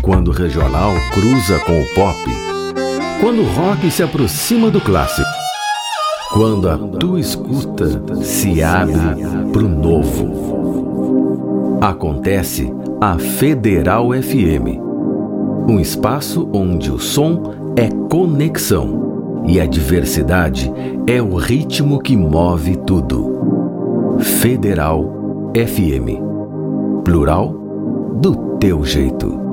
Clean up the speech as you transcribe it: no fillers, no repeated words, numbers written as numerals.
Quando o regional cruza com o pop. Quando o rock se aproxima do clássico. Quando a tua escuta se abre pro novo. Acontece a Federal FM. Um espaço onde o som é conexão e a diversidade é o ritmo que move tudo. Federal FM. Plural do teu jeito.